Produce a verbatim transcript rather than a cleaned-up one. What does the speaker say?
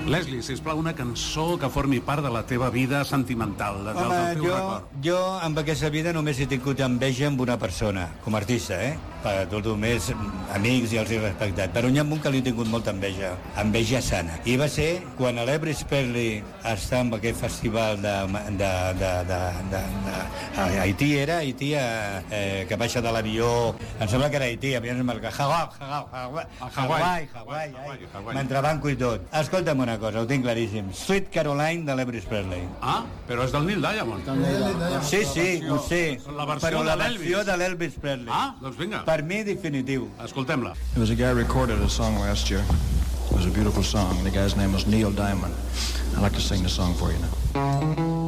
Leslie, sisplau, una cançó que formi part de la teva vida sentimental, del, Home, del teu jo, record. jo amb aquesta vida només he tingut enveja amb una persona, com a artista, eh? Per tots els més amics i els he respectat. Però n'hi ha un que li he tingut molta enveja, enveja sana. I va ser quan l'Elvis Presley està en aquest festival de, de, de, de, de, de a Haití, era Haití, eh, que baixa de l'avió, em sembla que era Haití, avions marca Hawaii, Hawaii, Hawaii, Hawaii, Hawaii, m'entrebanco i tot. Escolta'm una cosa, ho tinc claríssim. Sweet Caroline de l'Elvis Presley. Ah, però és del Neil Diamond. Sí, sí, ho sé, La versió però de la l'Elvis. versió de l'Elvis Presley. Ah, doncs vinga. Per mi, definitiu. Escoltem-la. There was a guy recorded a song last year. It was a beautiful song. The guy's name was Neil Diamond. I'd like to sing the song for you now.